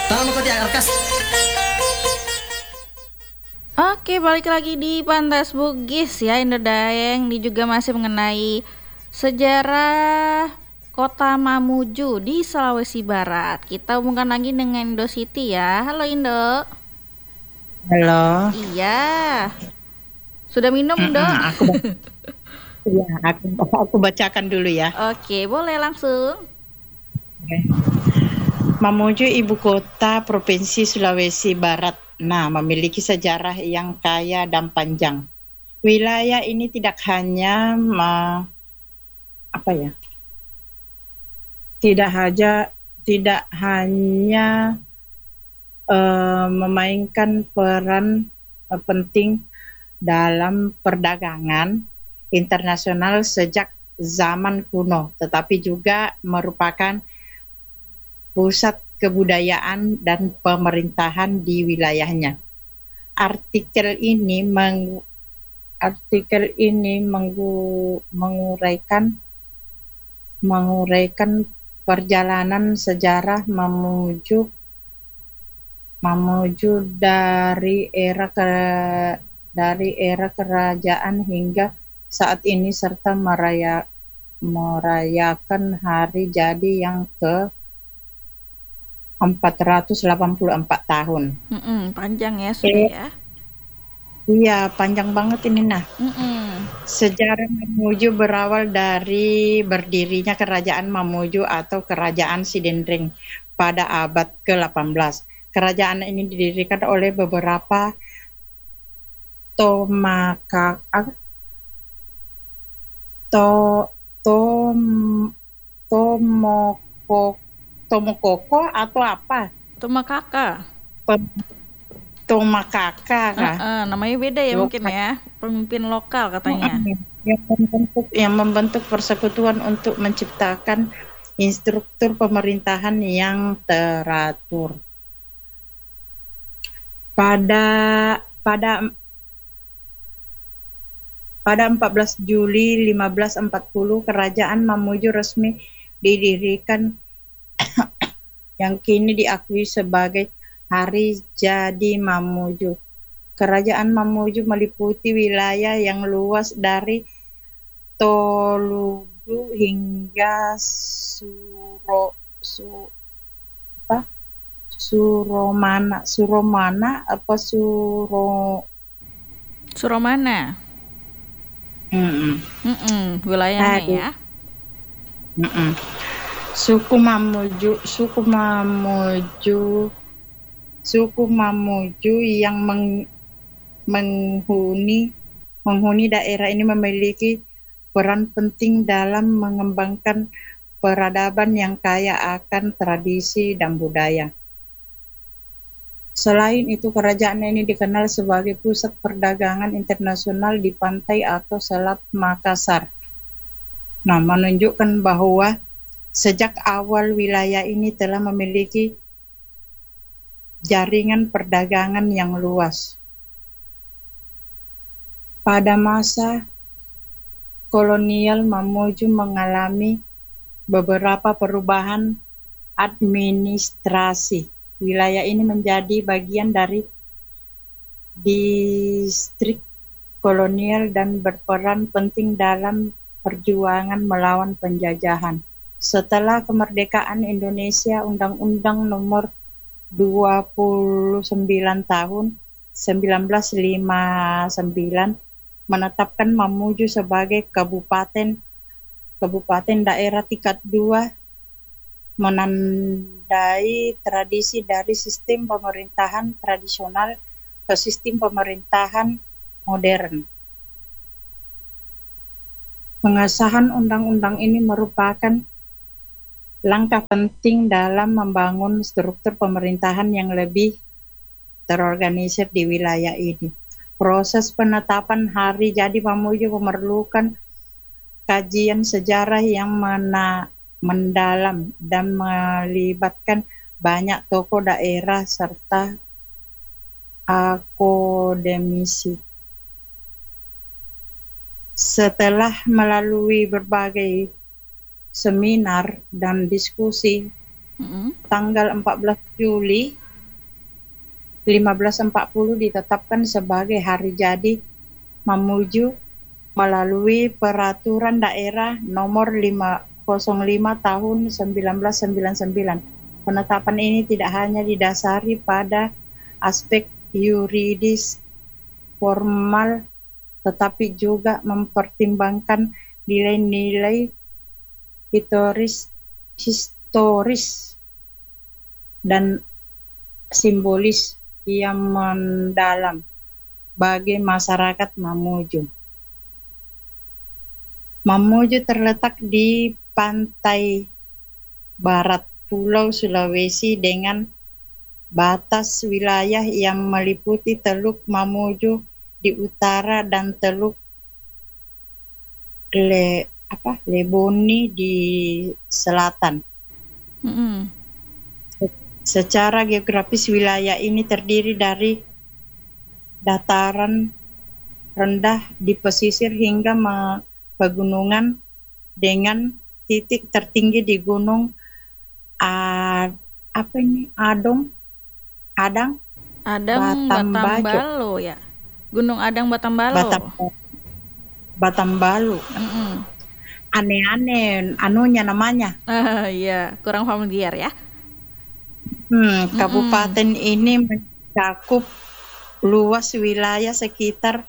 Tangan kau di Arkas. Oke, balik lagi di Pantas Bugis ya, Indo Daeng. Ini juga masih mengenai sejarah Kota Mamuju di Sulawesi Barat. Kita hubungkan lagi dengan Indo City ya. Halo Indo. Halo. Iya. Sudah minum Indo? Ya, aku bacakan dulu ya. Oke, boleh langsung. Mamuju ibu kota Provinsi Sulawesi Barat. Nah, memiliki sejarah yang kaya dan panjang. Wilayah ini tidak hanya tidak hanya memainkan peran penting dalam perdagangan internasional sejak zaman kuno, tetapi juga merupakan pusat kebudayaan dan pemerintahan di wilayahnya. Artikel ini menguraikan perjalanan sejarah Mamuju dari era kerajaan hingga saat ini serta merayakan hari jadi yang ke 484 tahun. Panjang ya sudah ya. Iya, panjang banget ini nah. Sejarah Mamuju berawal dari berdirinya Kerajaan Mamuju atau Kerajaan Sidendring pada abad ke-18. Kerajaan ini didirikan oleh beberapa Tomokoko atau apa? Tomakaka. Tomakaka kah? Namanya beda ya mungkin ya. Pemimpin lokal katanya. Yang membentuk persekutuan untuk menciptakan instruktur pemerintahan yang teratur. Pada 14 Juli 1540 Kerajaan Mamuju resmi didirikan yang kini diakui sebagai Hari Jadi Mamuju. Kerajaan Mamuju meliputi wilayah yang luas dari Toludu hingga Suromana. Wilayahnya ya. Suku Mamuju yang menghuni daerah ini memiliki peran penting dalam mengembangkan peradaban yang kaya akan tradisi dan budaya. Selain itu, kerajaan ini dikenal sebagai pusat perdagangan internasional di pantai atau Selat Makassar. Nah, menunjukkan bahwa sejak awal wilayah ini telah memiliki jaringan perdagangan yang luas. Pada masa kolonial, Mamuju mengalami beberapa perubahan administrasi. Wilayah ini menjadi bagian dari distrik kolonial dan berperan penting dalam perjuangan melawan penjajahan. Setelah kemerdekaan Indonesia, Undang-Undang Nomor 29 tahun 1959 menetapkan Mamuju sebagai kabupaten daerah tingkat 2, menandai tradisi dari sistem pemerintahan tradisional ke sistem pemerintahan modern. Pengesahan undang-undang ini merupakan langkah penting dalam membangun struktur pemerintahan yang lebih terorganisir di wilayah ini. Proses penetapan hari jadi Mamuju memerlukan kajian sejarah yang mendalam dan melibatkan banyak tokoh daerah serta akademisi. Setelah melalui berbagai seminar dan diskusi, tanggal 14 Juli 1540 ditetapkan sebagai hari jadi Mamuju melalui Peraturan Daerah Nomor 505 Tahun 1999. Penetapan ini tidak hanya didasari pada aspek yuridis formal, tetapi juga mempertimbangkan nilai-nilai historis dan simbolis yang mendalam bagi masyarakat Mamuju. Mamuju terletak di pantai barat Pulau Sulawesi dengan batas wilayah yang meliputi Teluk Mamuju di utara dan Teluk Leboni di selatan. Secara geografis wilayah ini terdiri dari dataran rendah di pesisir hingga pegunungan dengan titik tertinggi di Gunung Adang Batambalu ya. Gunung Adang Batambalu. Aneh-aneh anunya namanya. Iya, kurang familiar ya. Kabupaten ini mencakup luas wilayah sekitar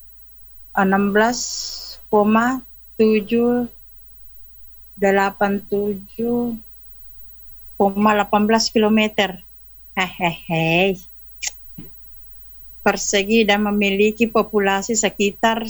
16,787,18 km persegi dan memiliki populasi sekitar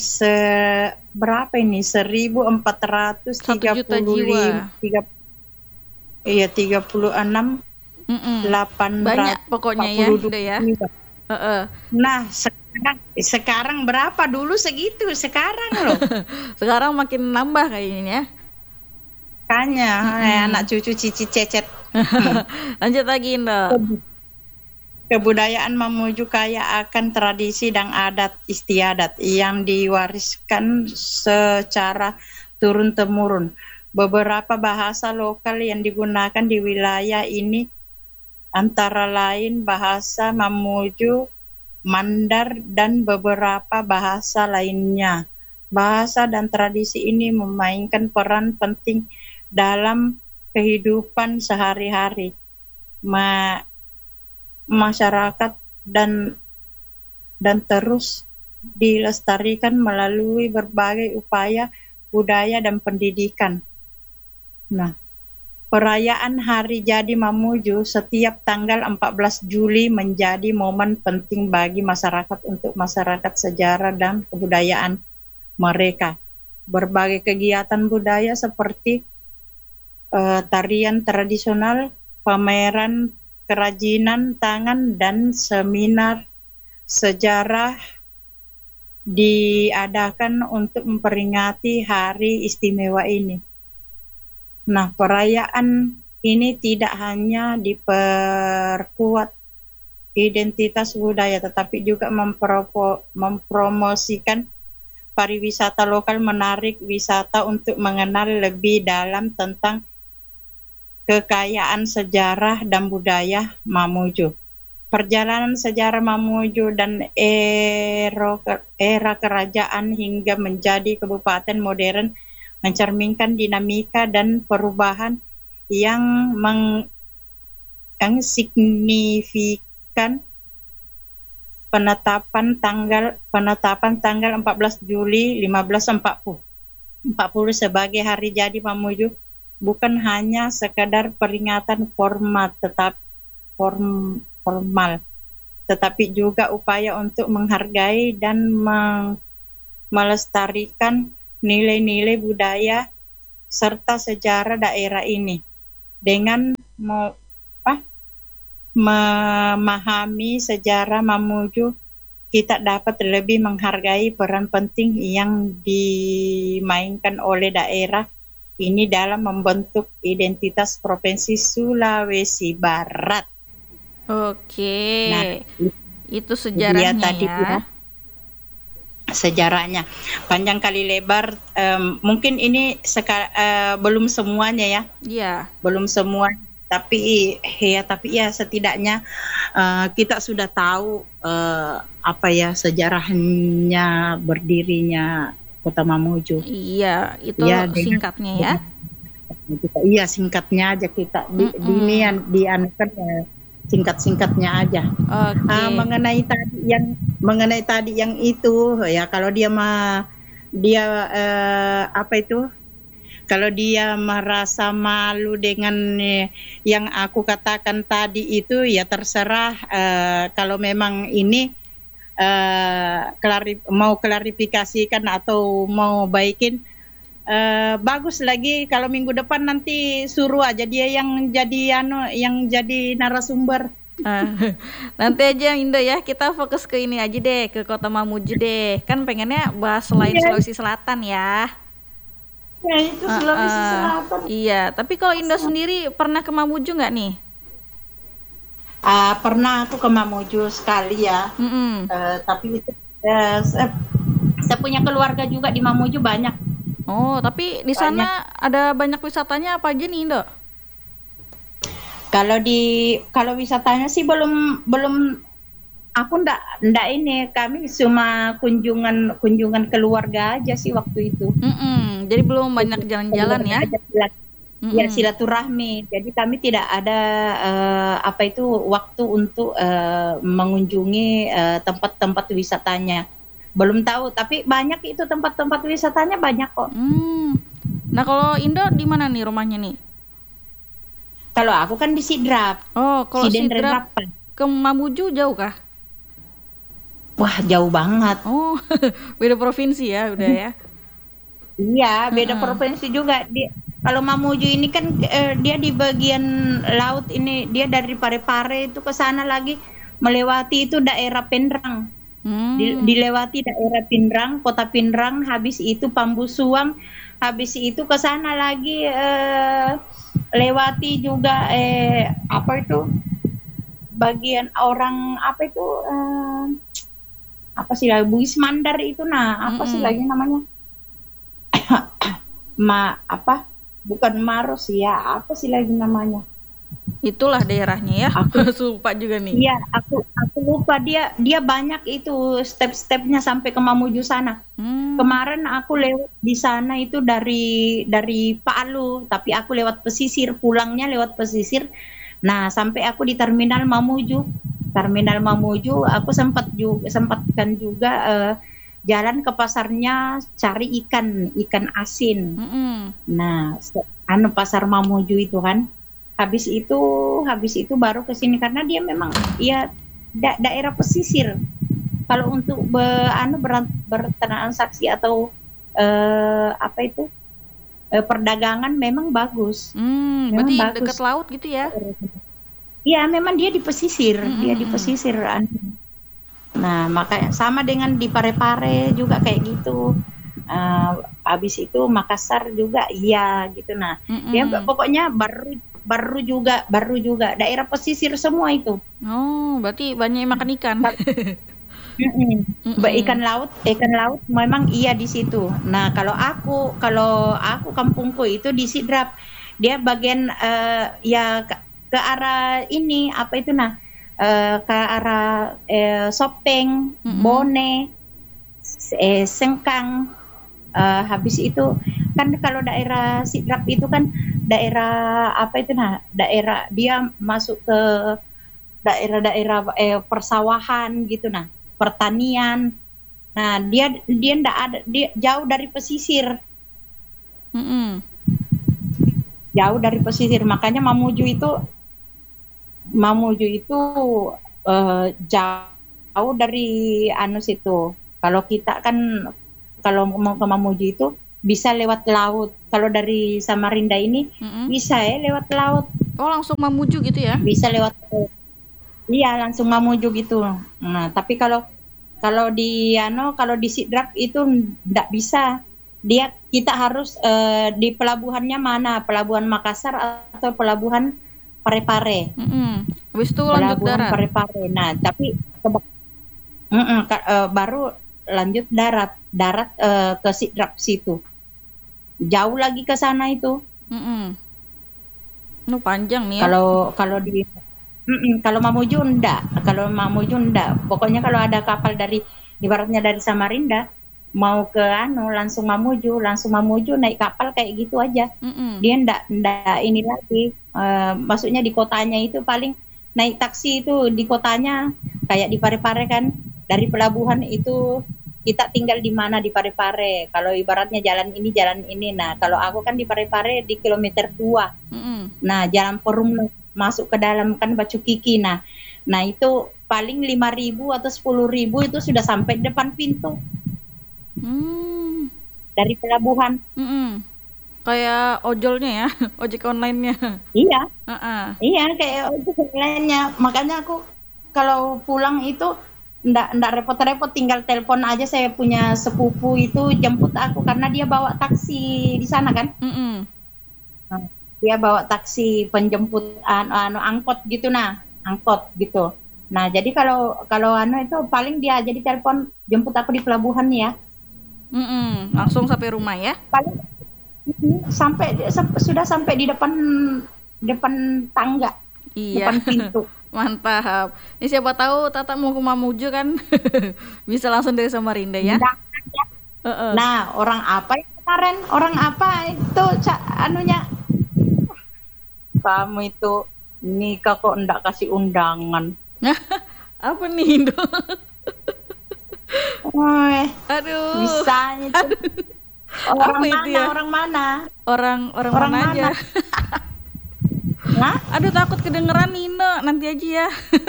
1.435 banyak pokoknya ya. Nah sekarang berapa? Dulu segitu, sekarang loh. Sekarang makin nambah kayaknya. Makanya anak cucu cici cecet. Lanjut lagi Indo. Kebudayaan Mamuju kaya akan tradisi dan adat istiadat yang diwariskan secara turun-temurun. Beberapa bahasa lokal yang digunakan di wilayah ini antara lain bahasa Mamuju, Mandar, dan beberapa bahasa lainnya. Bahasa dan tradisi ini memainkan peran penting dalam kehidupan sehari-hari masyarakat dan terus dilestarikan melalui berbagai upaya budaya dan pendidikan. Nah, perayaan Hari Jadi Mamuju setiap tanggal 14 Juli menjadi momen penting bagi masyarakat untuk masyarakat sejarah dan kebudayaan mereka. Berbagai kegiatan budaya seperti tarian tradisional, pameran kerajinan tangan, dan seminar sejarah diadakan untuk memperingati hari istimewa ini. Nah, perayaan ini tidak hanya diperkuat identitas budaya, tetapi juga mempromosikan pariwisata lokal, menarik wisata untuk mengenal lebih dalam tentang kekayaan sejarah dan budaya Mamuju. Perjalanan sejarah Mamuju dan era kerajaan hingga menjadi kabupaten modern mencerminkan dinamika dan perubahan yang signifikan. Penetapan tanggal 14 Juli 1540 sebagai hari jadi Mamuju bukan hanya sekadar peringatan formal, tetapi juga upaya untuk menghargai dan melestarikan nilai-nilai budaya serta sejarah daerah ini. Dengan memahami sejarah Mamuju, kita dapat lebih menghargai peran penting yang dimainkan oleh daerah ini dalam membentuk identitas Provinsi Sulawesi Barat. Oke. Nah, itu sejarahnya tadi ya. Sejarahnya panjang kali lebar. Mungkin ini belum semuanya ya. Iya. Belum semua. tapi ya setidaknya kita sudah tahu apa ya sejarahnya berdirinya Kota Mamuju. Iya, itu Ya, singkatnya ya. iya singkatnya aja kita di ini yang dianukan ya, singkat-singkatnya aja. Oke. Mengenai tadi yang itu ya kalau dia apa itu kalau dia merasa malu dengan yang aku katakan tadi itu ya terserah, kalau memang ini mau klarifikasikan atau mau baikin, bagus lagi kalau minggu depan nanti suruh aja dia yang jadi narasumber. Nanti aja Indo ya, kita fokus ke ini aja deh, ke Kota Mamuju deh. Kan pengennya bahas selain Iya. Sulawesi Selatan ya. Ya itu Sulawesi Selatan. Iya, tapi kalau Indo sendiri pernah ke Mamuju nggak nih? Pernah aku ke Mamuju sekali ya. Tapi itu saya punya keluarga juga di Mamuju banyak. Oh, tapi di sana ada banyak wisatanya apa aja nih Indo? Kalau wisatanya sih belum aku ndak ini, kami cuma kunjungan keluarga aja sih waktu itu. Jadi belum banyak jalan-jalan ya? Ya silaturahmi. Jadi kami tidak ada apa itu waktu untuk mengunjungi tempat-tempat wisatanya. Belum tahu, tapi banyak itu tempat-tempat wisatanya banyak kok. Nah kalau Indo di mana nih rumahnya nih? Kalau aku kan di Sidrap. Oh, kalau Sidrap ke Mamuju jauh kah? Wah, jauh banget. Oh, beda provinsi ya udah ya. Iya, beda provinsi juga. Kalau Mamuju ini kan dia di bagian laut ini, dia dari Parepare itu ke sana lagi melewati itu daerah Pinrang. Dilewati daerah Pinrang, Kota Pinrang, habis itu Pambusuang, habis itu ke sana lagi lewati juga apa itu bagian orang apa itu apa sih lagi Bugis Mandar itu apa sih lagi namanya bukan Maros ya, apa sih lagi namanya? Itulah daerahnya ya. Aku lupa juga nih. Iya, aku lupa, dia banyak itu step-stepnya sampai ke Mamuju sana. Kemarin aku lewat di sana itu dari Palu, tapi aku lewat pesisir, pulangnya lewat pesisir. Nah, sampai aku di Terminal Mamuju. Terminal Mamuju aku sempatkan juga jalan ke pasarnya cari ikan asin. Nah, pasar Mamuju itu kan. Habis itu baru ke sini karena dia memang ya daerah pesisir. Kalau untuk bertransaksi atau apa itu perdagangan memang bagus. Berarti dekat laut gitu ya? Iya, memang dia di pesisir, di pesisir. Nah, makanya sama dengan di Parepare juga kayak gitu. Habis itu Makassar juga iya gitu. Nah, ya pokoknya baru juga daerah pesisir semua itu. Oh, berarti banyak yang makan ikan. Ikan laut memang iya di situ. Nah, kalau aku kampungku itu di Sidrap. Dia bagian ya ke arah ini apa itu ke arah Sopeng, Bone, Sengkang. Habis itu kan kalau daerah Sidrap itu kan daerah apa itu daerah dia masuk ke daerah-daerah persawahan gitu pertanian. Nah, dia ndak ada, dia jauh dari pesisir. Jauh dari pesisir, makanya Mamuju itu jauh dari situ. Kalau kita kan kalau mau ke Mamuju itu bisa lewat laut. Kalau dari Samarinda ini bisa lewat laut. Oh, langsung Mamuju gitu ya? Bisa lewat laut. Iya, langsung Mamuju gitu. Nah, tapi kalau di Sidrap itu enggak bisa. Kita harus di pelabuhannya mana? Pelabuhan Makassar atau pelabuhan Parepare. Habis itu lanjut darat. Parepare. Nah, tapi baru lanjut darat ke Sidrap situ. Jauh lagi ke sana itu. Panjang nih ya. Kalau kalau di kalau Mamuju enggak, Pokoknya kalau ada kapal dari ibaratnya dari Samarinda mau ke langsung Mamuju naik kapal kayak gitu aja. Mm-mm. Dia enggak ini lagi. Maksudnya di kotanya itu paling naik taksi itu di kotanya kayak di Parepare kan, dari pelabuhan itu kita tinggal di mana di Parepare. Kalau ibaratnya jalan ini. Nah, kalau aku kan di Parepare di kilometer 2. Mm-mm. Nah, jalan Perum masuk ke dalam kan Bacu Kiki. Nah itu paling 5.000 atau 10.000 itu sudah sampai depan pintu Hmm. dari pelabuhan. Mm-mm. Kayak ojolnya ya, ojek online-nya. Iya, Uh-uh. iya kayak itu lainnya. Makanya aku kalau pulang itu ndak repot-repot, tinggal telepon aja. Saya punya sepupu itu jemput aku karena dia bawa taksi di sana kan. Mm-mm. Nah, dia bawa taksi penjemput angkot gitu, angkot gitu. Nah, jadi kalau kalau itu paling dia jadi telepon jemput aku di pelabuhan ya. Mm-mm. Langsung sampai rumah ya. Paling sudah sampai di depan depan tangga, Iya. depan pintu. Mantap. Ini siapa tahu Tata mau ke Mamuju kan. Bisa langsung dari Samarinda ya. Nggak. Uh-uh. Nah, orang apa yang kemarin? Orang apa itu anunya? Kamu itu nikah kok enggak kasih undangan. Apa nih, Indo? Aduh. Bisanya itu. Apa itu ya? Orang mana? Orang Orang mana aja? mana? Hah? Aduh, takut kedengeran Nino. Nanti aja ya.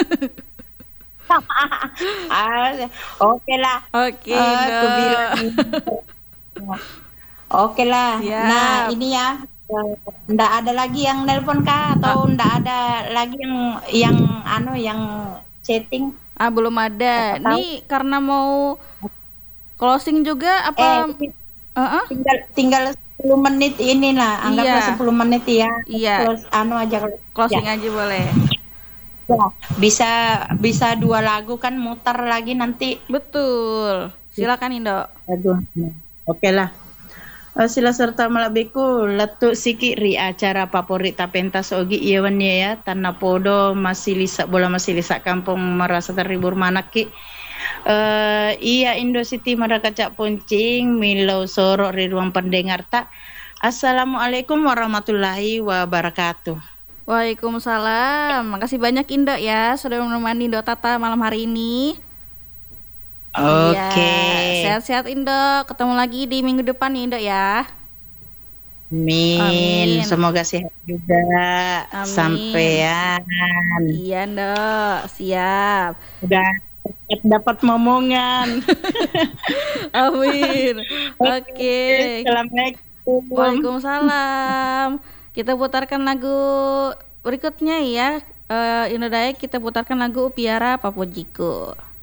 Oke lah. Oke, Indo. Aku bilang oke lah. Siap. Nah, ini ya. Nggak ada lagi yang nelpon kah atau nggak ada lagi yang chatting? Belum ada. Siapa tahu. Nih karena mau closing juga apa? Tinggal 10 menit ini lah. Anggaplah Iya. 10 menit ya. Iya. Aja Closing ya. aja boleh. Ya, bisa 2 lagu kan muter lagi nanti. Betul. Silakan Indo. Aduh. Oke lah. Sila serta malabeku letuk siki ri acara favorit pentas ogi iyawan ya tanah podo masih lisa kampung merasa terhibur manaki. Iya Indo City Marakaca Poncing Milau Sorok di ruang pendengar tak. Assalamualaikum warahmatullahi wabarakatuh. Waalaikumsalam. Makasih banyak Indo ya sudah menemani Indo Tata malam hari ini. Oke. Iya, sehat-sehat Indo. Ketemu lagi di minggu depan nih Indo ya. Amin. Semoga sehat juga. Amin. Sampean. Iya Indo, siap. Udah dapat momongan. Amin. Oke. Assalamualaikum. Waalaikumsalam. Kita putarkan lagu berikutnya ya. Indo Dayak kita putarkan lagu Upiara Papojiko.